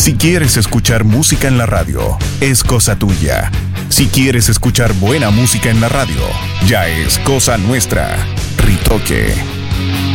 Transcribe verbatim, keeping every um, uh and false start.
Si quieres escuchar música en la radio, es cosa tuya. Si quieres escuchar buena música en la radio, ya es cosa nuestra. Ritoque.